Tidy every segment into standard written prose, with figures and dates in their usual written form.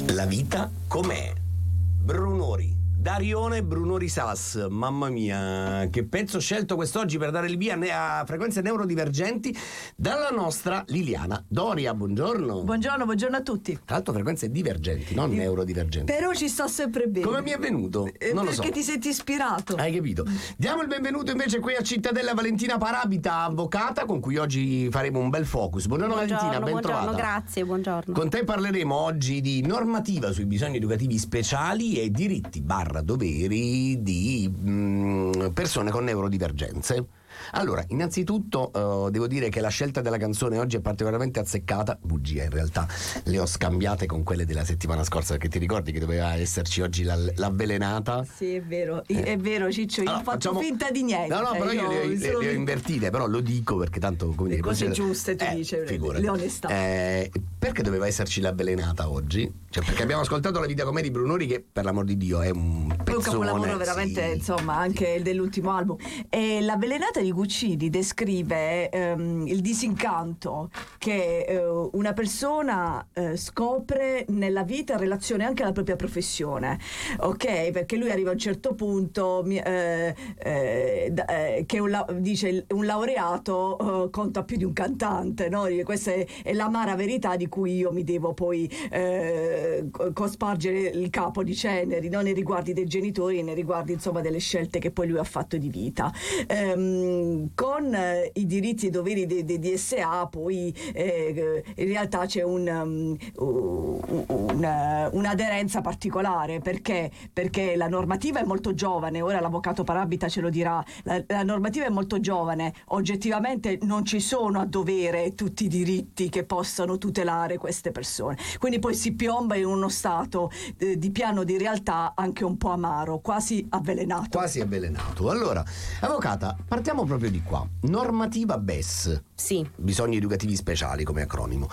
La vita com'è? Brunori. Darione Brunori Sass, mamma mia, che pezzo scelto quest'oggi per dare il via a frequenze neurodivergenti dalla nostra Liliana Doria. Buongiorno. Buongiorno a tutti. Tra l'altro frequenze divergenti, non neurodivergenti. Però ci sto sempre bene. Come mi è venuto? Non lo so. Perché ti senti ispirato. Hai capito? Diamo il benvenuto invece qui a Cittadella a Valentina Parabita, avvocata, con cui oggi faremo un bel focus. Buongiorno Valentina, ben trovata. Grazie, buongiorno. Con te parleremo oggi di normativa sui bisogni educativi speciali e diritti doveri di persone con neurodivergenze. Allora, innanzitutto devo dire che la scelta della canzone oggi è particolarmente azzeccata. Bugia, in realtà le ho scambiate con quelle della settimana scorsa, perché ti ricordi che doveva esserci oggi l'avvelenata? Sì, è vero, Ciccio, io ho fatto finta di niente. No, però io le ho invertite, però lo dico perché tanto come le cose giuste tu dici, le onestà. Perché doveva esserci l'avvelenata oggi? Cioè, perché abbiamo ascoltato La vita com'è di Brunori, che per l'amor di Dio è un pezzone, un capolavoro veramente, sì. Insomma, anche dell'ultimo album. E l'avvelenata di Guccini descrive il disincanto che una persona scopre nella vita in relazione anche alla propria professione, ok? Perché lui arriva a un certo punto che dice un laureato conta più di un cantante, no? Questa è l'amara verità di cui io mi devo poi cospargere il capo di ceneri, non nei riguardi dei genitori e nei riguardi insomma delle scelte che poi lui ha fatto di vita. Con i diritti e doveri di DSA poi in realtà c'è un'aderenza particolare, perché la normativa è molto giovane. Ora l'avvocato Parabita ce lo dirà. La normativa è molto giovane, oggettivamente non ci sono a dovere tutti i diritti che possano tutelare queste persone, quindi poi si piomba in uno stato di piano di realtà anche un po' amaro, quasi avvelenato. Allora, avvocata, partiamo proprio di qua. Normativa BES. Sì. Bisogni educativi speciali come acronimo.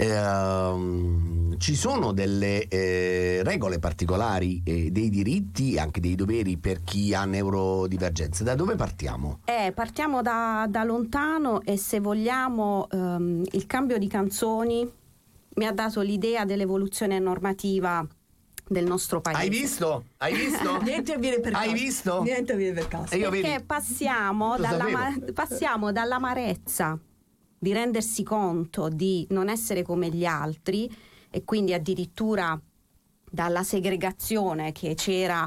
Ci sono delle regole particolari dei diritti e anche dei doveri per chi ha neurodivergenze. Da dove partiamo? Partiamo da lontano, e se vogliamo il cambio di canzoni mi ha dato l'idea dell'evoluzione normativa del nostro paese. Hai visto? Niente avviene per caso. Hai visto? Niente avviene per caso. Perché passiamo dall'amarezza di rendersi conto di non essere come gli altri, e quindi addirittura dalla segregazione che c'era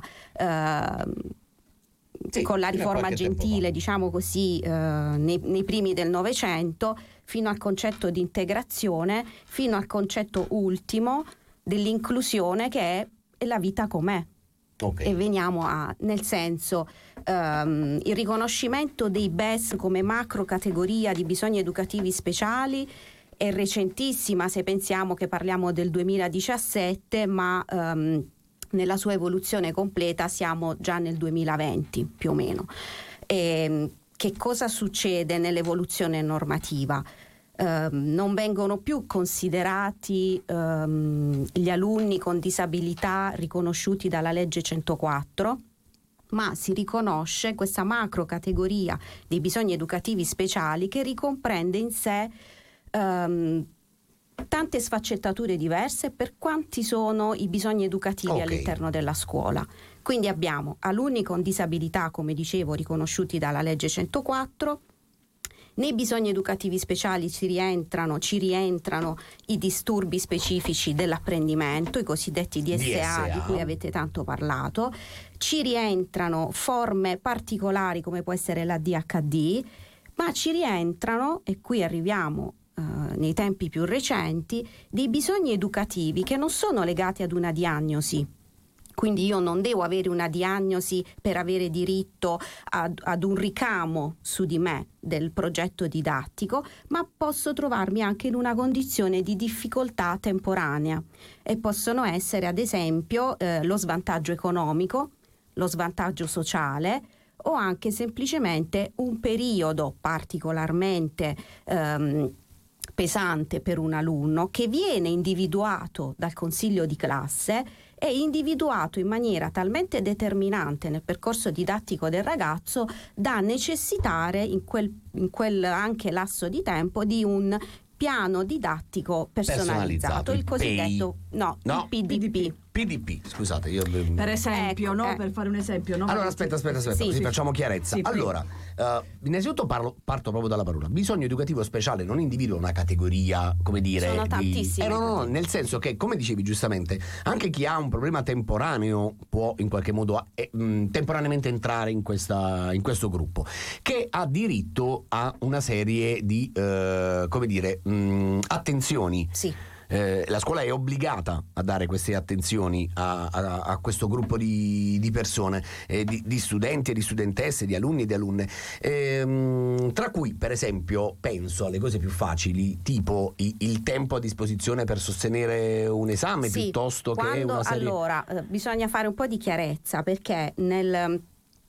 con la riforma Gentile, diciamo così, nei primi del Novecento, fino al concetto di integrazione, fino al concetto ultimo dell'inclusione, che è la vita com'è. Okay. E veniamo nel senso, il riconoscimento dei BES come macro categoria di bisogni educativi speciali è recentissima, se pensiamo che parliamo del 2017, ma nella sua evoluzione completa siamo già nel 2020 più o meno. Che cosa succede nell'evoluzione normativa? Non vengono più considerati gli alunni con disabilità riconosciuti dalla legge 104, ma si riconosce questa macro categoria dei bisogni educativi speciali, che ricomprende in sé tante sfaccettature diverse per quanti sono i bisogni educativi all'interno della scuola. Quindi abbiamo alunni con disabilità, come dicevo, riconosciuti dalla legge 104. Nei bisogni educativi speciali ci rientrano i disturbi specifici dell'apprendimento, i cosiddetti DSA, di cui avete tanto parlato. Ci rientrano forme particolari come può essere l'ADHD, ma ci rientrano, e qui arriviamo nei tempi più recenti, dei bisogni educativi che non sono legati ad una diagnosi. Quindi io non devo avere una diagnosi per avere diritto ad un ricamo su di me del progetto didattico, ma posso trovarmi anche in una condizione di difficoltà temporanea, e possono essere ad esempio lo svantaggio economico, lo svantaggio sociale, o anche semplicemente un periodo particolarmente pesante per un alunno, che viene individuato dal consiglio di classe, è individuato in maniera talmente determinante nel percorso didattico del ragazzo da necessitare in quel anche lasso di tempo di un piano didattico personalizzato, il cosiddetto no, il PDP. PDP, scusate, io per esempio, ecco, no? Per fare un esempio, no? Allora aspetta, Sì, così sì. facciamo chiarezza. Sì, allora, innanzitutto parto proprio dalla parola. Bisogno educativo speciale non individua una categoria, come dire, sono tantissime. no, nel senso che, come dicevi giustamente, anche chi ha un problema temporaneo può in qualche modo temporaneamente entrare in questo gruppo, che ha diritto a una serie di come dire, attenzioni. Sì. La scuola è obbligata a dare queste attenzioni a questo gruppo di persone, di studenti e di studentesse, di alunni e di alunne, tra cui per esempio penso alle cose più facili, tipo il tempo a disposizione per sostenere un esame, sì, piuttosto che una serie... Allora, bisogna fare un po' di chiarezza, perché nei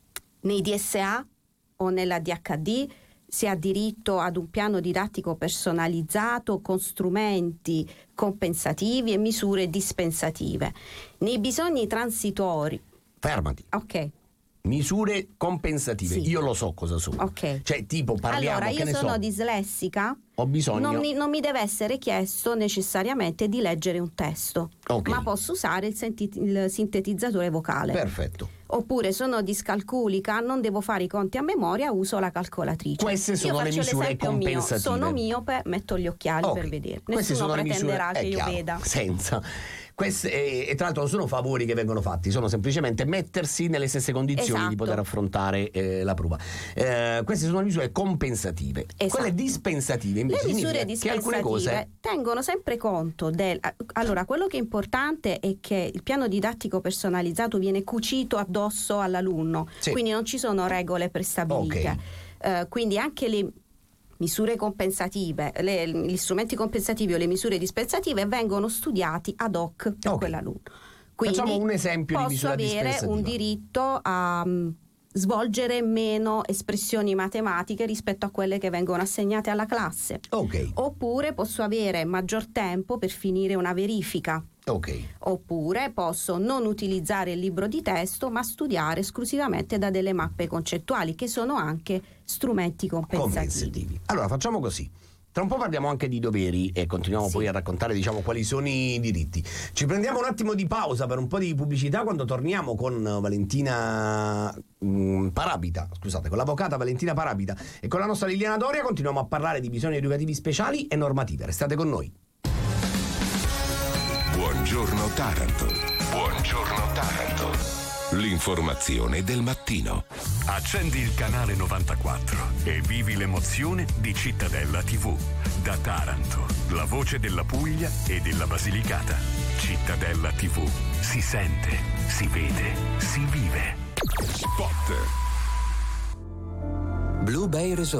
DSA o nella DHD si ha diritto ad un piano didattico personalizzato con strumenti compensativi e misure dispensative. Nei bisogni transitori... Fermati. Ok. Misure compensative, Sì. Io lo so cosa sono. Ok. Cioè, tipo, parliamo, Allora, che io ne sono so, dislessica, ho bisogno... non mi deve essere chiesto necessariamente di leggere un testo, Ok. ma posso usare il sintetizzatore vocale. Perfetto. Oppure sono discalculica, non devo fare i conti a memoria, uso la calcolatrice. Queste sono Io le faccio misure l'esempio compensative. mio. Sono miope, metto gli occhiali Ok. per vedere. Queste Nessuno sono le pretenderà misure, che io chiaro, veda. senza. E tra l'altro non sono favori che vengono fatti, sono semplicemente mettersi nelle stesse condizioni Esatto. di poter affrontare la prova. Queste sono le misure compensative. Esatto. Quelle dispensative invece Le misure significa che alcune dispensative cose... tengono sempre conto del... Allora, quello che è importante è che il piano didattico personalizzato viene cucito addosso all'alunno, Sì. quindi non ci sono regole prestabilite. Quindi anche le misure compensative, gli strumenti compensativi o le misure dispensative vengono studiati ad hoc per Ok. quell'alunno. Quindi Facciamo un esempio di posso misura avere dispensativa. un diritto a svolgere meno espressioni matematiche rispetto a quelle che vengono assegnate alla classe. Ok, Oppure posso avere maggior tempo per finire una verifica. ok. Oppure posso non utilizzare il libro di testo, ma studiare esclusivamente da delle mappe concettuali, che sono anche strumenti compensativi. Allora facciamo così. Tra un po' parliamo anche di doveri e continuiamo Sì. poi a raccontare, diciamo, quali sono i diritti. Ci prendiamo un attimo di pausa per un po' di pubblicità. Quando torniamo con Valentina Parabita, scusate, con l'avvocata Valentina Parabita e con la nostra Liliana Doria, continuiamo a parlare di bisogni educativi speciali e normative. Restate con noi. Buongiorno Taranto. Buongiorno Taranto. L'informazione del mattino. Accendi il canale 94 e vivi l'emozione di Cittadella TV. Da Taranto, la voce della Puglia e della Basilicata. Cittadella TV. Si sente, si vede, si vive. Spot. Blue Bay Resort.